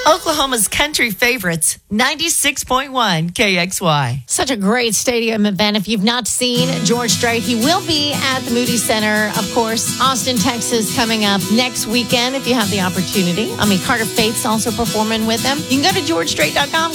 Oklahoma's country favorites, 96.1 KXY. Such a great stadium event. If you've not seen George Strait, he will be at the Moody Center, of course. Austin, Texas, coming up next weekend if you have the opportunity. Carter Faith's also performing with them. You can go to georgestrait.com.